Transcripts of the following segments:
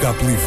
Escape Livre.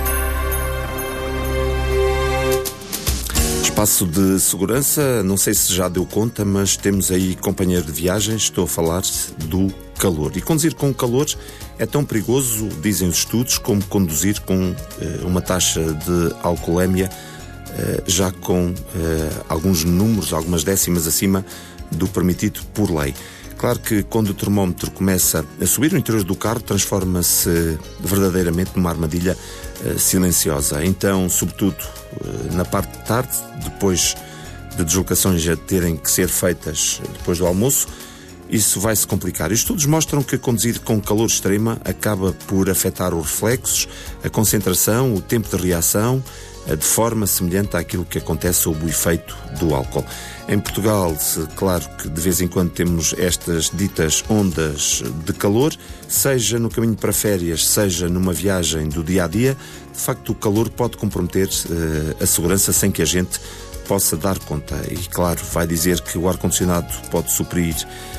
Espaço de segurança, não sei se já deu conta, mas temos aí companheiro de viagem, estou a falar do calor. E conduzir com calor é tão perigoso, dizem os estudos, como conduzir com uma taxa de alcoolemia já com alguns números, algumas décimas acima do permitido por lei. Claro que quando o termómetro começa a subir, o interior do carro transforma-se verdadeiramente numa armadilha silenciosa. Então, sobretudo na parte de tarde, depois de deslocações a terem que ser feitas depois do almoço, isso vai se complicar. Os estudos mostram que conduzir com calor extrema acaba por afetar os reflexos, a concentração, o tempo de reação, de forma semelhante àquilo que acontece sob o efeito do álcool. Em Portugal, claro que de vez em quando temos estas ditas ondas de calor, seja no caminho para férias, seja numa viagem do dia-a-dia, de facto o calor pode comprometer a segurança sem que a gente possa dar conta. E claro, vai dizer que o ar-condicionado pode suprir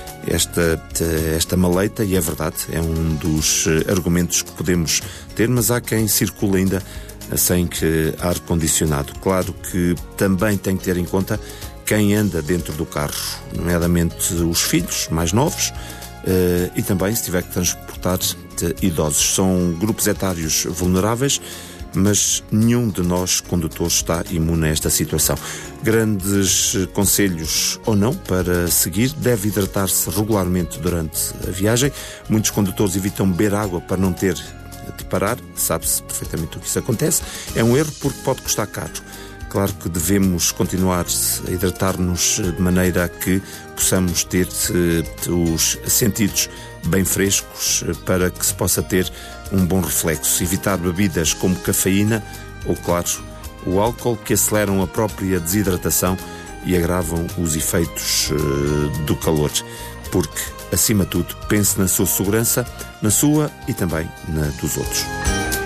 esta maleita, e é verdade, é um dos argumentos que podemos ter, mas há quem circula ainda sem que ar-condicionado. Claro que também tem que ter em conta quem anda dentro do carro, nomeadamente os filhos mais novos e também se tiver que transportar idosos. São grupos etários vulneráveis, mas nenhum de nós, condutores, está imune a esta situação. Grandes conselhos ou não para seguir: deve hidratar-se regularmente durante a viagem. Muitos condutores evitam beber água para não ter de parar, sabe-se perfeitamente o que isso acontece. É um erro porque pode custar caro. Claro que devemos continuar a hidratar-nos de maneira a que possamos ter os sentidos bem frescos para que se possa ter um bom reflexo. Evitar bebidas como cafeína ou, claro, o álcool, que aceleram a própria desidratação e agravam os efeitos do calor. Porque, acima de tudo, pense na sua segurança, na sua e também na dos outros.